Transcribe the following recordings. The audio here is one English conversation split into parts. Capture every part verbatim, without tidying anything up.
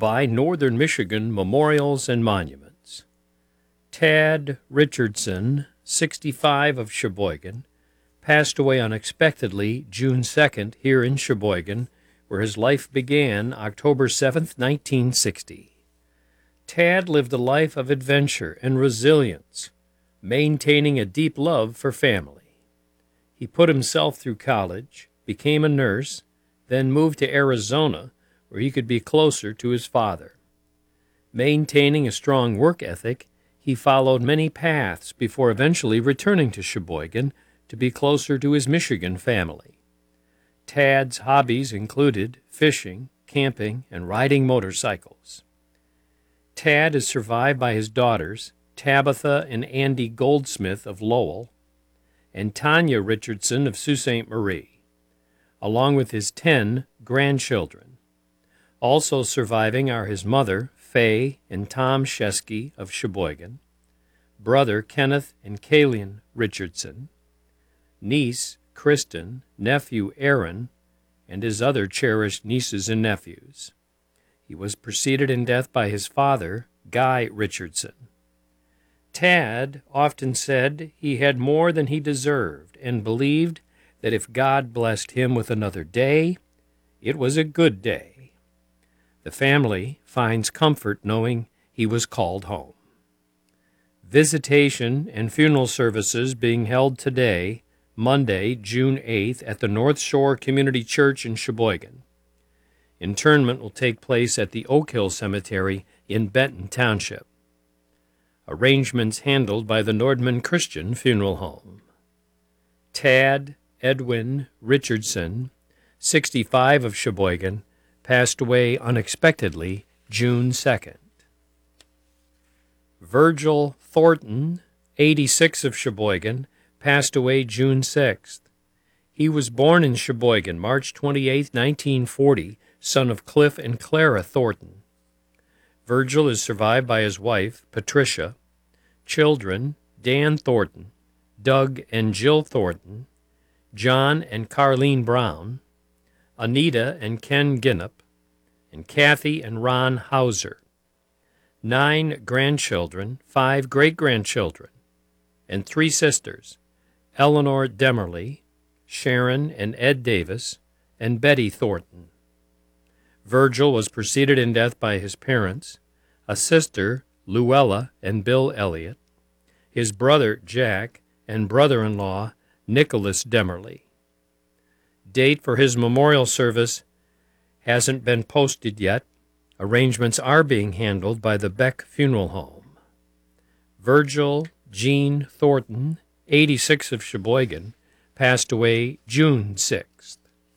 by Northern Michigan Memorials and Monuments. Tad Richardson, sixty-five, of Sheboygan, passed away unexpectedly June second here in Sheboygan, where his life began October seventh, nineteen sixty. Tad lived a life of adventure and resilience, maintaining a deep love for family. He put himself through college, became a nurse, then moved to Arizona, where he could be closer to his father. Maintaining a strong work ethic, he followed many paths before eventually returning to Sheboygan to be closer to his Michigan family. Tad's hobbies included fishing, camping, and riding motorcycles. Tad is survived by his daughters, Tabitha and Andy Goldsmith of Lowell, and Tanya Richardson of Sault Ste. Marie, along with his ten grandchildren. Also surviving are his mother, Faye, and Tom Shesky of Sheboygan, brother Kenneth and Kalian Richardson, niece Kristen, nephew Aaron, and his other cherished nieces and nephews. He was preceded in death by his father, Guy Richardson. Tad often said he had more than he deserved and believed that if God blessed him with another day, it was a good day. The family finds comfort knowing he was called home. Visitation and funeral services being held today, Monday, June eighth, at the North Shore Community Church in Sheboygan. Interment will take place at the Oak Hill Cemetery in Benton Township. Arrangements handled by the Nordman Christian Funeral Home. Tad Edwin Richardson, sixty-five, of Sheboygan, passed away unexpectedly June second. Virgil Thornton, eighty-six, of Sheboygan, passed away June sixth. He was born in Sheboygan, March twenty-eighth, nineteen forty, son of Cliff and Clara Thornton. Virgil is survived by his wife, Patricia, children, Dan Thornton, Doug and Jill Thornton, John and Carlene Brown, Anita and Ken Ginnop, and Kathy and Ron Hauser. Nine grandchildren, five great-grandchildren, and three sisters, Eleanor Demerly, Sharon and Ed Davis, and Betty Thornton. Virgil was preceded in death by his parents, a sister, Luella and Bill Elliott, his brother, Jack, and brother-in-law, Nicholas Demerly. Date for his memorial service hasn't been posted yet. Arrangements are being handled by the Beck Funeral Home. Virgil Jean Thornton, eighty-six, of Sheboygan, passed away June sixth.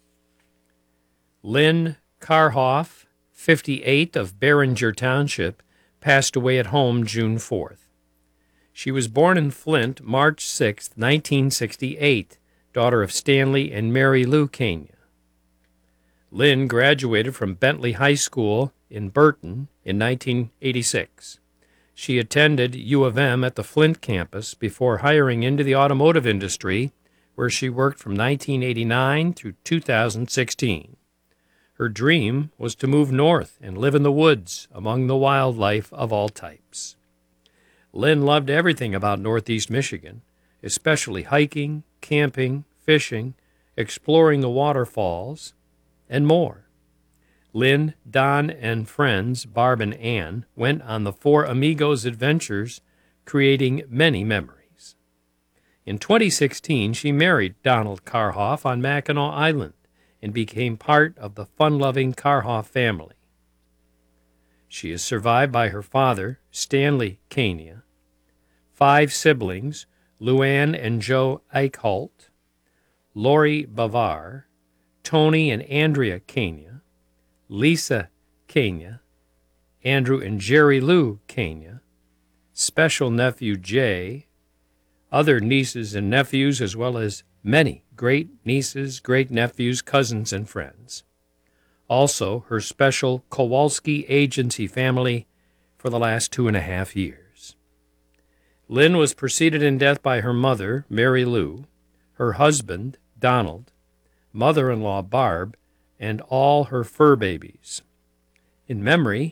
Lynn Karhoff, fifty-eight, of Behringer Township, passed away at home June fourth. She was born in Flint, March sixth, nineteen sixty-eight, daughter of Stanley and Mary Lou Kania. Lynn graduated from Bentley High School in Burton in nineteen eighty-six. She attended U of M at the Flint campus before hiring into the automotive industry, where she worked from nineteen eighty-nine through two thousand sixteen. Her dream was to move north and live in the woods among the wildlife of all types. Lynn loved everything about Northeast Michigan, especially hiking, camping, fishing, exploring the waterfalls, and more. Lynn, Don, and friends, Barb and Ann, went on the Four Amigos adventures, creating many memories. In twenty sixteen, she married Donald Karhoff on Mackinac Island and became part of the fun-loving Karhoff family. She is survived by her father, Stanley Kania, five siblings, Luann and Joe Eichholt, Lori Bavar, Tony and Andrea Kania, Lisa Kania, Andrew and Jerry Lou Kania, special nephew Jay, other nieces and nephews, as well as many great-nieces, great-nephews, cousins, and friends. Also, her special Kowalski Agency family for the last two and a half years. Lynn was preceded in death by her mother, Mary Lou, her husband, Donald, mother-in-law, Barb, and all her fur babies. In memory